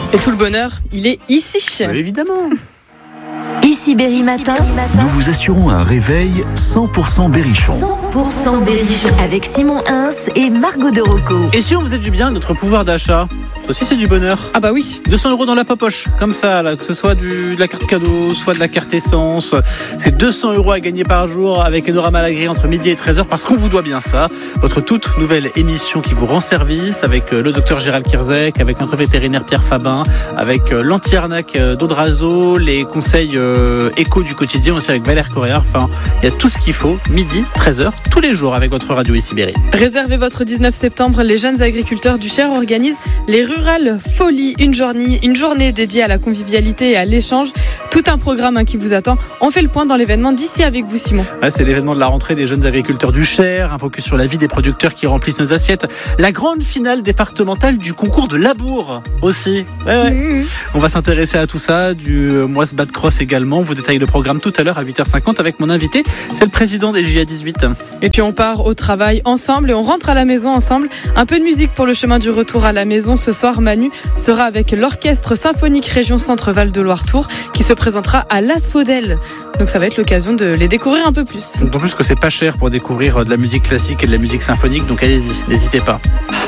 Et tout le bonheur, il est ici. Évidemment. Ici Berry Matin. Nous vous assurons un réveil 100% berrichon. 100% berrichon. Avec Simon Hins et Margot de Rocco. Et si on faisait du bien, notre pouvoir d'achat, ça aussi c'est du bonheur. Ah bah oui. 200 € dans la poche, comme ça, là, que ce soit de la carte cadeau, soit de la carte essence. C'est 200 € à gagner par jour avec Enorama Lagré entre midi et 13h parce qu'on vous doit bien ça. Votre toute nouvelle émission qui vous rend service avec le docteur Gérald Kirzek, avec notre vétérinaire Pierre Fabin, avec l'anti-arnaque d'Odrazo, les conseils éco du quotidien aussi avec Valère Correa. Enfin, il y a tout ce qu'il faut, midi, 13h, tous les jours avec votre radio ici Berry. Réservez votre 19 septembre, les jeunes agriculteurs du Cher organisent les Rural Folie, une journée dédiée à la convivialité et à l'échange. Tout un programme qui vous attend. On fait le point dans l'événement d'ici avec vous, Simon. Ouais, c'est l'événement de la rentrée des jeunes agriculteurs du Cher, un focus sur la vie des producteurs qui remplissent nos assiettes. La grande finale départementale du concours de labour aussi. Ouais. On va s'intéresser à tout ça, du Moise Bad Cross également. On vous détaille le programme tout à l'heure à 8h50 avec mon invité, c'est le président des JA18. Et puis on part au travail ensemble et on rentre à la maison ensemble. Un peu de musique pour le chemin du retour à la maison. Ce soir, Manu sera avec l'Orchestre Symphonique Région Centre-Val de Loire-Tours qui se présentera à l'Asphodel. Donc ça va être l'occasion de les découvrir un peu plus. D'autant plus que c'est pas cher pour découvrir de la musique classique et de la musique symphonique, donc allez-y, n'hésitez pas.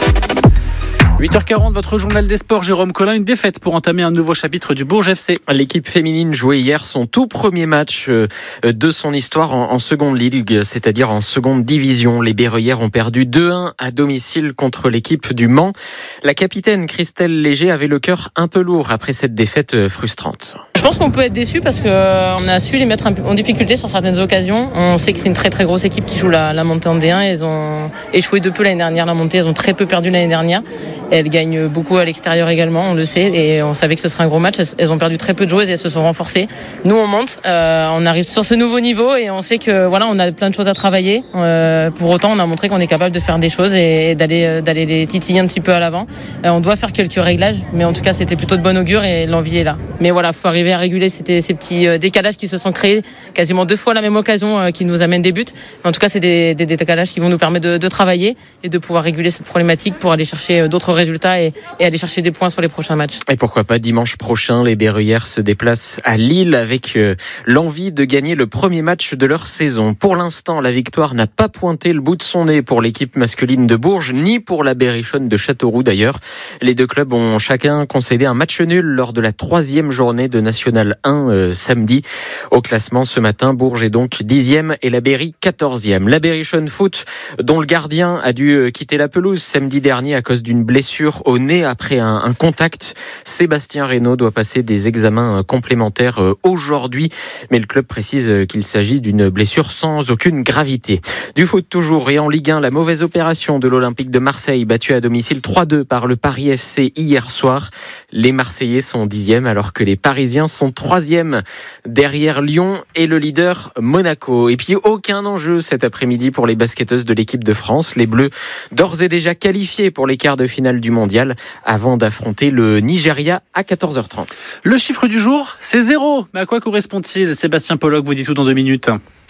8h40, votre journal des sports, Jérôme Collin, une défaite pour entamer un nouveau chapitre du Bourges FC. L'équipe féminine jouait hier son tout premier match de son histoire en seconde ligue, c'est-à-dire en seconde division. Les Berruyères ont perdu 2-1 à domicile contre l'équipe du Mans. La capitaine Christelle Léger avait le cœur un peu lourd après cette défaite frustrante. Je pense qu'on peut être déçu parce qu'on a su les mettre en difficulté sur certaines occasions. On sait que c'est une très très grosse équipe qui joue la montée en D1. Elles ont échoué de peu l'année dernière la montée. Elles ont très peu perdu l'année dernière. Elles gagnent beaucoup à l'extérieur également, on le sait. Et on savait que ce serait un gros match. Elles ont perdu très peu de joueuses et elles se sont renforcées. Nous, on monte. On arrive sur ce nouveau niveau et on sait que voilà, on a plein de choses à travailler. Pour autant, on a montré qu'on est capable de faire des choses et d'aller les titiller un petit peu à l'avant. On doit faire quelques réglages, mais en tout cas, c'était plutôt de bon augure et l'envie est là. Mais voilà, faut arriver à réguler ces petits décalages qui se sont créés quasiment 2 fois à la même occasion qui nous amènent des buts. Mais en tout cas, c'est des décalages qui vont nous permettre de travailler et de pouvoir réguler cette problématique pour aller chercher d'autres résultats et aller chercher des points sur les prochains matchs. Et pourquoi pas dimanche prochain, les Berruyères se déplacent à Lille avec l'envie de gagner le premier match de leur saison. Pour l'instant, la victoire n'a pas pointé le bout de son nez pour l'équipe masculine de Bourges, ni pour la Berrichonne de Châteauroux d'ailleurs. Les deux clubs ont chacun concédé un match nul lors de la 3e journée de National 1 samedi. Au classement ce matin, Bourges est donc 10e et la Berry 14e. La Berrichonne Foot, dont le gardien a dû quitter la pelouse samedi dernier à cause d'une blessure au nez après un contact. Sébastien Reynaud doit passer des examens complémentaires aujourd'hui, mais le club précise qu'il s'agit d'une blessure sans aucune gravité. Du foot toujours et en Ligue 1, la mauvaise opération de l'Olympique de Marseille battu à domicile 3-2 par le Paris FC hier soir. Les Marseillais sont 10e alors que les Parisiens sont 3e derrière Lyon et le leader Monaco. Et puis aucun enjeu cet après-midi pour les basketteuses de l'équipe de France. Les Bleus d'ores et déjà qualifiés pour les quarts de finale du mondial avant d'affronter le Nigeria à 14h30. Le chiffre du jour, c'est 0. Mais à quoi correspond-il ? Sébastien Pollock vous dit tout dans 2 minutes.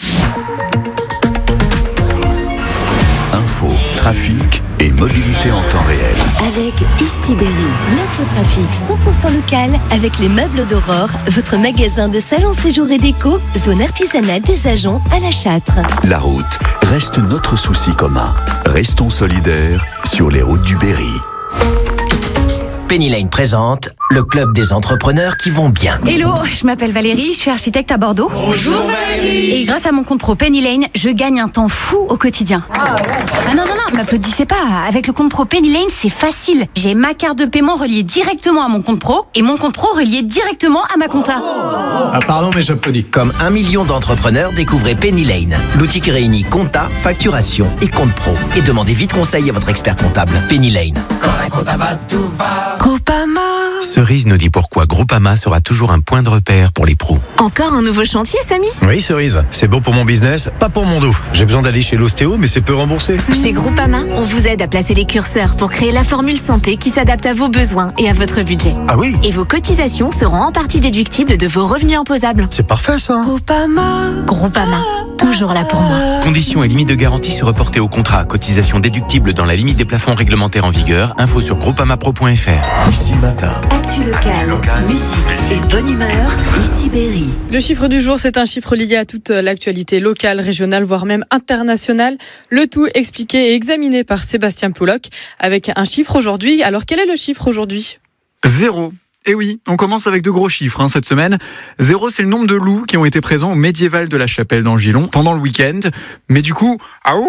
Info, trafic et mobilité en temps réel. Avec Ici Berry, l'infotrafic 100% local avec les meubles d'Aurore, votre magasin de salon, séjour et déco, zone artisanale des agents à La Châtre. La route reste notre souci commun. Restons solidaires sur les routes du Berry. Penny Lane présente le club des entrepreneurs qui vont bien. Hello, je m'appelle Valérie, je suis architecte à Bordeaux. Bonjour Valérie. Et grâce à mon compte pro Penny Lane, je gagne un temps fou au quotidien. Ah non, m'applaudissez pas. Avec le compte pro Penny Lane, c'est facile. J'ai ma carte de paiement reliée directement à mon compte pro et mon compte pro relié directement à ma compta. Ah pardon, mais j'applaudis. Comme 1 million d'entrepreneurs, découvrez Penny Lane. L'outil qui réunit compta, facturation et compte pro. Et demandez vite conseil à votre expert comptable. Penny Lane. Quand un compta va, tout va. Groupama. Cerise nous dit pourquoi Groupama sera toujours un point de repère pour les pros. Encore un nouveau chantier, Samy ? Oui, Cerise, c'est bon pour mon business, pas pour mon dos. J'ai besoin d'aller chez l'ostéo, mais c'est peu remboursé. Chez Groupama, on vous aide à placer les curseurs pour créer la formule santé qui s'adapte à vos besoins et à votre budget. Ah oui ? Et vos cotisations seront en partie déductibles de vos revenus imposables. C'est parfait ça. Groupama, toujours là pour moi. Conditions et limites de garantie se reporter au contrat. Cotisation déductible dans la limite des plafonds réglementaires en vigueur. Info sur groupamapro.fr. Ici matin. Actu local, musique et bonne humeur, ici Berry. Le chiffre du jour, c'est un chiffre lié à toute l'actualité locale, régionale, voire même internationale. Le tout expliqué et examiné par Sébastien Pouloc avec un chiffre aujourd'hui. Alors, quel est le chiffre aujourd'hui ? 0. Et oui, on commence avec de gros chiffres cette semaine. 0, c'est le nombre de loups qui ont été présents au médiéval de la Chapelle d'Angilon pendant le week-end. Mais du coup,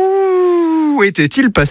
où était-il passé ?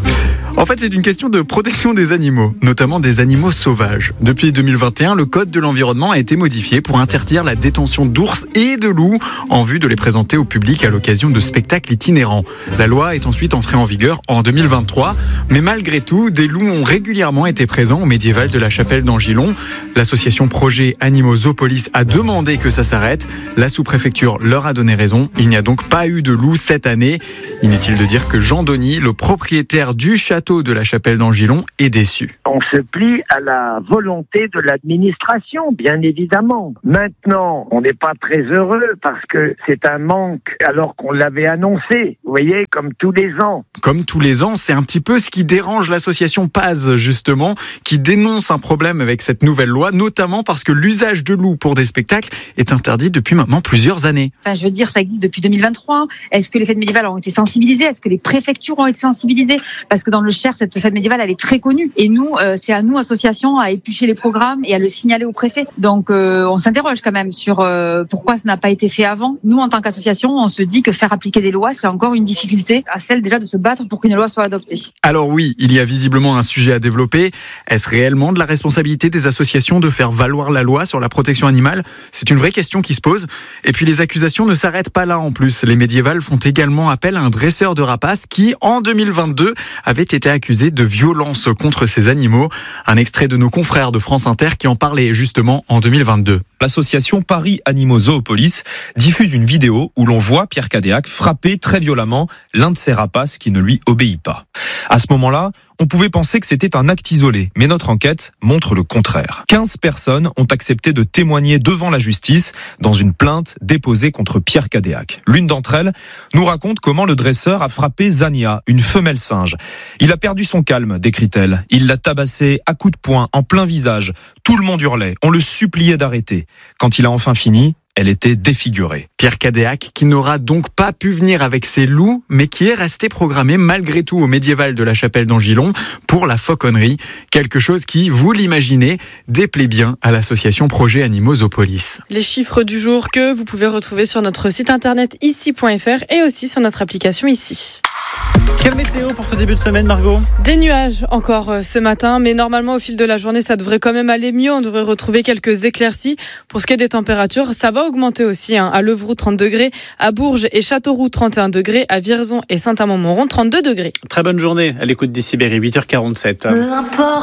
En fait, c'est une question de protection des animaux, notamment des animaux sauvages. Depuis 2021, le Code de l'environnement a été modifié pour interdire la détention d'ours et de loups en vue de les présenter au public à l'occasion de spectacles itinérants. La loi est ensuite entrée en vigueur en 2023, mais malgré tout, des loups ont régulièrement été présents au médiéval de la Chapelle d'Angilon. L'association Projet Animaux Zoopolis a demandé que ça s'arrête. La sous-préfecture leur a donné raison. Il n'y a donc pas eu de loups cette année. Inutile de dire que Jean Denis, le propriétaire du château de la Chapelle d'Angilon, est déçu. On se plie à la volonté de l'administration, bien évidemment. Maintenant, on n'est pas très heureux parce que c'est un manque alors qu'on l'avait annoncé, vous voyez, comme tous les ans. Comme tous les ans, c'est un petit peu ce qui dérange l'association Paz, justement, qui dénonce un problème avec cette nouvelle loi, notamment parce que l'usage de loups pour des spectacles est interdit depuis maintenant plusieurs années. Enfin, je veux dire, ça existe depuis 2023. Est-ce que les fêtes médiévales ont été sensibilisées ? Est-ce que les préfectures ont été sensibilisées ? Parce que dans le Cher, cette fête médiévale, elle est très connue. Et nous, c'est à nous, associations, à éplucher les programmes et à le signaler au préfet. Donc, on s'interroge quand même sur pourquoi ça n'a pas été fait avant. Nous, en tant qu'association, on se dit que faire appliquer des lois, c'est encore une difficulté à celle déjà de se battre pour qu'une loi soit adoptée. Alors oui, il y a visiblement un sujet à développer. Est-ce réellement de la responsabilité des associations de faire valoir la loi sur la protection animale ? C'est une vraie question qui se pose. Et puis les accusations ne s'arrêtent pas là en plus. Les médiévales font également appel à un dresseur de rapaces qui, en 2022, avait été accusé de violence contre ces animaux. Un extrait de nos confrères de France Inter qui en parlait justement en 2022. L'association Paris Animaux Zoopolis diffuse une vidéo où l'on voit Pierre Cadéac frapper très violemment l'un de ses rapaces qui ne lui obéit pas. À ce moment-là, on pouvait penser que c'était un acte isolé, mais notre enquête montre le contraire. 15 personnes ont accepté de témoigner devant la justice dans une plainte déposée contre Pierre Cadéac. L'une d'entre elles nous raconte comment le dresseur a frappé Zania, une femelle singe. Il a perdu son calme, décrit-elle. Il l'a tabassée à coups de poing, en plein visage. Tout le monde hurlait, on le suppliait d'arrêter. Quand il a enfin fini, elle était défigurée. Pierre Cadéac, qui n'aura donc pas pu venir avec ses loups, mais qui est resté programmé malgré tout au médiéval de la Chapelle d'Angilon pour la fauconnerie. Quelque chose qui, vous l'imaginez, déplaît bien à l'association Projet Animaux Zoopolis. Les chiffres du jour que vous pouvez retrouver sur notre site internet ici.fr et aussi sur notre application ici. Quelle météo pour ce début de semaine, Margot ? Des nuages encore ce matin, mais normalement au fil de la journée, ça devrait quand même aller mieux. On devrait retrouver quelques éclaircies. Pour ce qui est des températures, ça va augmenter aussi. À Levroux, 30 degrés. À Bourges et Châteauroux, 31 degrés. À Vierzon et Saint-Amand-Montrond, 32 degrés. Très bonne journée à l'écoute d'ICI Berry, 8h47. Peu importe.